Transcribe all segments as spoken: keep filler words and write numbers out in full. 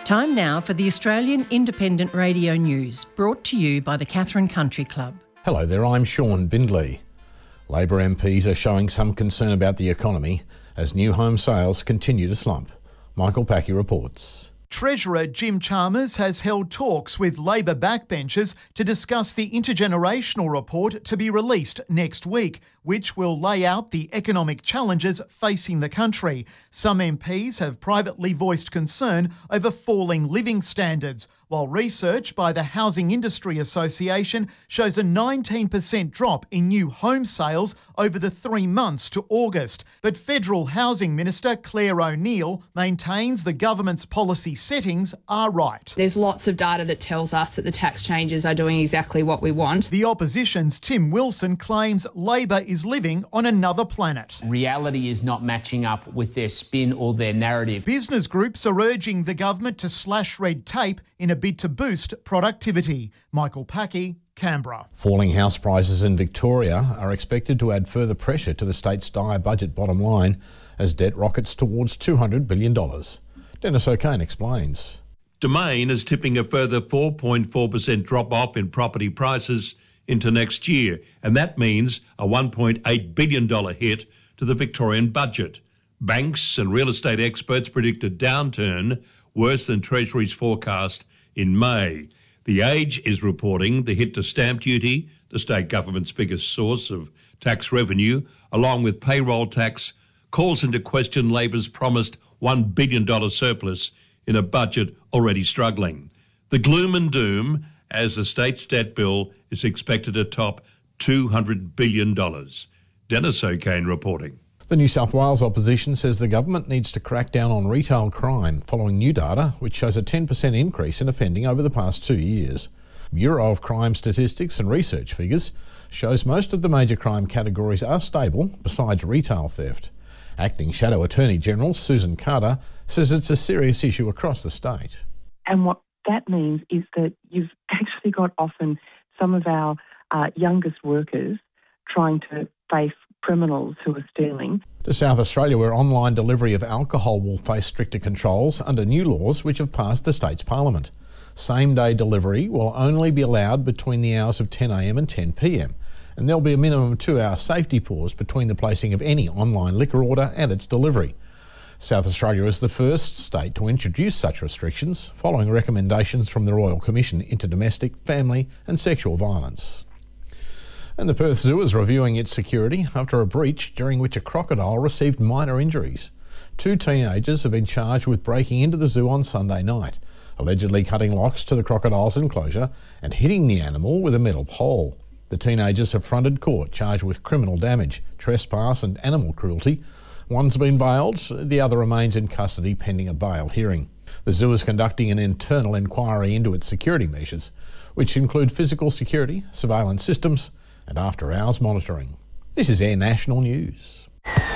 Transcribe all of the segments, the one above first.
Time now for the Australian Independent Radio News, brought to you by the Katherine Country Club. Hello there, I'm Sean Bindley. Labor M Ps are showing some concern about the economy as new home sales continue to slump. Michael Packey reports. Treasurer Jim Chalmers has held talks with Labor backbenchers to discuss the intergenerational report to be released next week, which will lay out the economic challenges facing the country. Some M Ps have privately voiced concern over falling living standards, while research by the Housing Industry Association shows a nineteen percent drop in new home sales over the three months to August. But Federal Housing Minister Claire O'Neill maintains the government's policy settings are right. There's lots of data that tells us that the tax changes are doing exactly what we want. The opposition's Tim Wilson claims Labor is living on another planet. Reality is not matching up with their spin or their narrative. Business groups are urging the government to slash red tape in a bid to boost productivity. Michael Packey, Canberra. Falling house prices in Victoria are expected to add further pressure to the state's dire budget bottom line as debt rockets towards two hundred billion dollars. Dennis O'Kane explains. Domain is tipping a further four point four percent drop-off in property prices into next year, and that means a one point eight billion dollars hit to the Victorian budget. Banks and real estate experts predict a downturn worse than Treasury's forecast in May. The Age is reporting the hit to stamp duty, the state government's biggest source of tax revenue, along with payroll tax, calls into question Labor's promised one billion dollars surplus in a budget already struggling. The gloom and doom as the state's debt bill is expected to top two hundred billion dollars. Dennis O'Kane reporting. The New South Wales opposition says the government needs to crack down on retail crime following new data which shows a ten percent increase in offending over the past two years. Bureau of Crime Statistics and Research figures shows most of the major crime categories are stable besides retail theft. Acting Shadow Attorney General Susan Carter says it's a serious issue across the state. And what that means is that you've actually got often some of our uh, youngest workers trying to face criminals who are stealing. To South Australia, where online delivery of alcohol will face stricter controls under new laws which have passed the state's parliament. Same-day delivery will only be allowed between the hours of ten a m and ten p m, and there'll be a minimum two-hour safety pause between the placing of any online liquor order and its delivery. South Australia is the first state to introduce such restrictions, following recommendations from the Royal Commission into Domestic, Family and Sexual Violence. And the Perth Zoo is reviewing its security after a breach during which a crocodile received minor injuries. Two teenagers have been charged with breaking into the zoo on Sunday night, allegedly cutting locks to the crocodile's enclosure and hitting the animal with a metal pole. The teenagers have fronted court charged with criminal damage, trespass and animal cruelty. One's been bailed, the other remains in custody pending a bail hearing. The zoo is conducting an internal inquiry into its security measures, which include physical security, surveillance systems and after-hours monitoring. This is Air National News.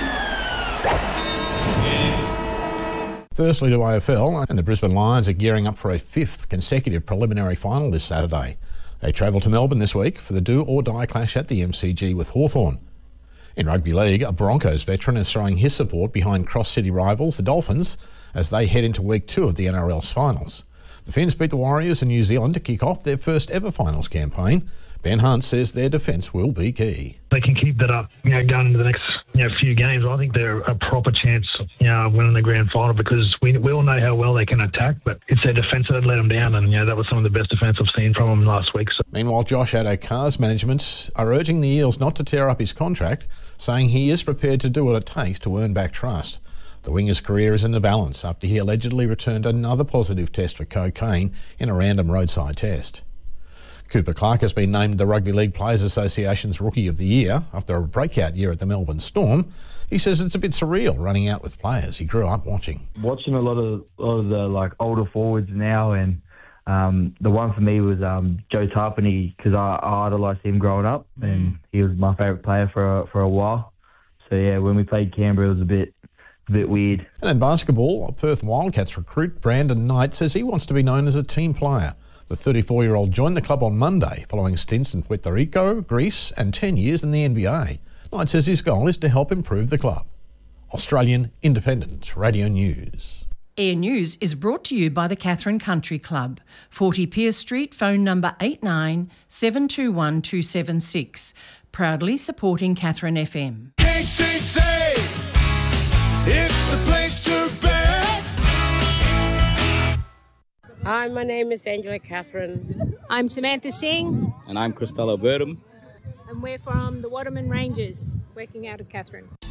Firstly to A F L, and the Brisbane Lions are gearing up for a fifth consecutive preliminary final this Saturday. They travel to Melbourne this week for the do-or-die clash at the M C G with Hawthorn. In rugby league, a Broncos veteran is throwing his support behind cross-city rivals, the Dolphins, as they head into week two of the N R L's finals. The Finns beat the Warriors in New Zealand to kick off their first ever finals campaign. Ben Hunt says their defence will be key. They can keep that up, you know, going into the next, you know, few games. I think they're a proper chance, you know, of winning the grand final because we we all know how well they can attack, but it's their defence that let them down, and you know that was some of the best defence I've seen from them last week. So. Meanwhile, Josh Addo-Carr's management are urging the Eels not to tear up his contract, saying he is prepared to do what it takes to earn back trust. The winger's career is in the balance after he allegedly returned another positive test for cocaine in a random roadside test. Cooper Clark has been named the Rugby League Players Association's Rookie of the Year after a breakout year at the Melbourne Storm. He says it's a bit surreal running out with players he grew up watching. Watching a lot of, a lot of the like older forwards now, and um, the one for me was um, Joe Tarpany because I, I idolised him growing up, and he was my favourite player for a, for a while. So yeah, when we played Canberra, it was a bit. A bit weird. And in basketball, Perth Wildcats recruit Brandon Knight says he wants to be known as a team player. The thirty-four-year-old joined the club on Monday following stints in Puerto Rico, Greece and ten years in the N B A. Knight says his goal is to help improve the club. Australian Independent Radio News. Air News is brought to you by the Katherine Country Club, forty Pierce Street, phone number eight nine seven two one two seven six. Proudly supporting Katherine F M. K C C, it's the place to be. Hi, my name is Angela Catherine. I'm Samantha Singh. And I'm Costello Burdham. And we're from the Waterman Rangers, working out of Katherine.